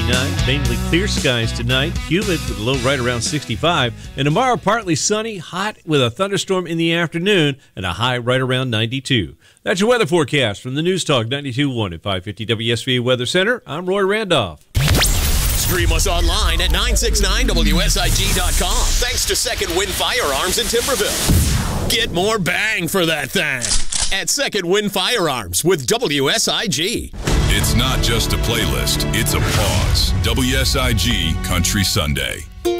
59. Mainly clear skies tonight. Humid with a low right around 65. And tomorrow, partly sunny, hot with a thunderstorm in the afternoon and a high right around 92. That's your weather forecast from the News Talk 92.1 at 550 WSVA Weather Center. I'm Roy Randolph. Stream us online at 969WSIG.com. Thanks to Second Wind Firearms in Timberville. Get more bang for that thing at Second Wind Firearms with WSIG. It's not just a playlist, it's a pause. WSIG Country Sunday.